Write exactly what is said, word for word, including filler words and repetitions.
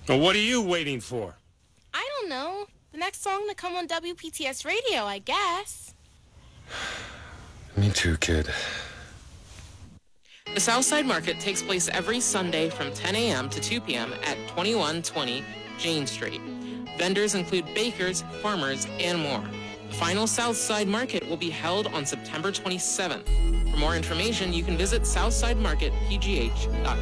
Well, what are you waiting for? I don't know. The next song to come on W P T S radio, I guess. Me too, kid. The Southside Market takes place every Sunday from ten a.m. to two p.m. at twenty-one twenty Jane Street. Vendors include bakers, farmers, and more. The final Southside Market will be held on September twenty-seventh. For more information, you can visit southside market p g h dot com.